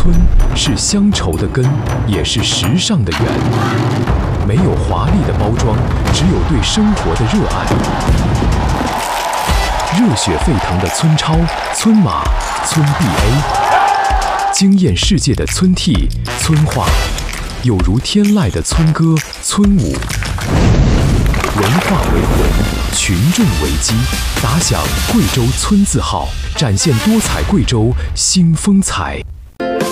村是乡愁的根，也是时尚的源。没有华丽的包装，只有对生活的热爱。热血沸腾的村超、村马、村 BA， 惊艳世界的村 T、村话，有如天籁的村歌、村舞。文化为魂，群众为基，打响贵州村字号，展现多彩贵州新风采。